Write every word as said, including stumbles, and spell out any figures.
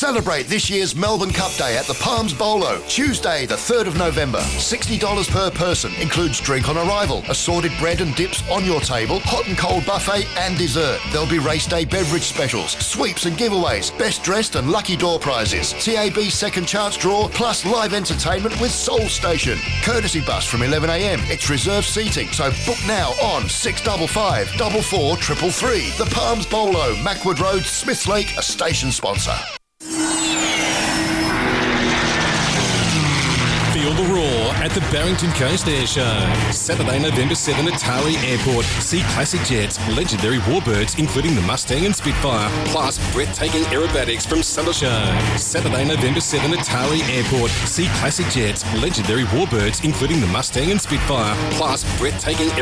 Celebrate this year's Melbourne Cup Day at the Palms Bolo, Tuesday the third of November. sixty dollars per person, includes drink on arrival, assorted bread and dips on your table, hot and cold buffet and dessert. There'll be race day beverage specials, sweeps and giveaways, best dressed and lucky door prizes, T A B second chance draw, plus live entertainment with Soul Station. Courtesy bus from eleven a m. It's reserved seating, so book now on six five five, four four three three three. The Palms Bolo, Macwood Road, Smiths Lake, a station sponsor. Feel the roar at the Barrington Coast Air Show. Saturday, November seventh at Taree Airport. See classic jets, legendary warbirds, including the Mustang and Spitfire, plus breathtaking aerobatics from Sutter Show. Saturday, November seventh at Taree Airport. See classic jets, legendary warbirds, including the Mustang and Spitfire, plus breathtaking